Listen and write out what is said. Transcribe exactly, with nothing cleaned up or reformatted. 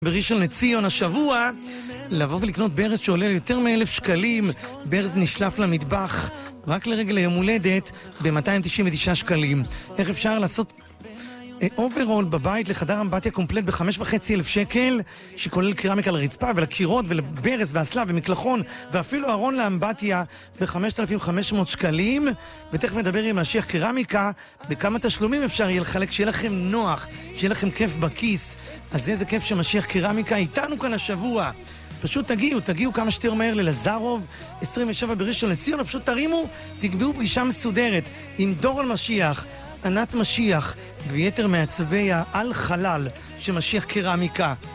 בראשון לציון השבוע לבוא ולקנות ברז שעולה יותר מאלף שקלים, ברז נשלף למטבח רק לרגל היום הולדת ב-מאתיים תשעים ותשעה שקלים. איך אפשר לעשות אוברול בבית לחדר אמבטיה קומפלט בחמש וחצי אלף שקל, שכולל קרמיקה לרצפה ולקירות ולברז והסלב ומקלחון ואפילו ארון לאמבטיה ב-חמשת אלפים וחמש מאות שקלים. ותכף נדבר עם משיח קרמיקה בכמה תשלומים אפשר יהיה לחלק, שיהיה לכם נוח, שיהיה לכם כיף בכיס. אז איזה כיף שמשיח קרמיקה איתנו כאן השבוע. פשוט תגיעו, תגיעו כמה שתהיה מהר ללזרוב עשרים ושבע בראשון לציון, פשוט תרימו, תקבעו פגישה מסודרת עם דורון משיח, ענת משיח ויתר מעצבי העל חלל של משיח קרמיקה.